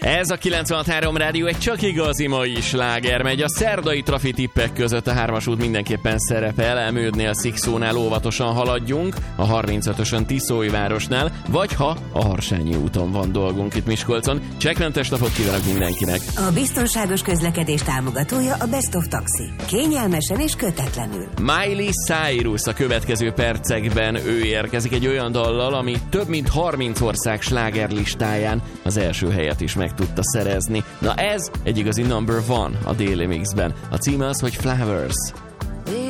Ez a 96.3 Rádió egy csak igazi mai sláger megy. A szerdai trafi tippek között a 3-as út mindenképpen szerepel. Emődnél, Szikszónál óvatosan haladjunk, a 35-ösön Tiszólyvárosnál, vagy ha a Harsányi úton van dolgunk itt Miskolcon. Csekkmentes napot kívánok mindenkinek! A biztonságos közlekedés támogatója a Best of Taxi. Kényelmesen és kötetlenül. Miley Cyrus a következő percekben ő érkezik egy olyan dallal, ami több mint 30 ország slágerlistáján az első helyet is meg tudta szerezni. Na ez egy igazi number one a Daily Mixben. A címe az, hogy Flowers.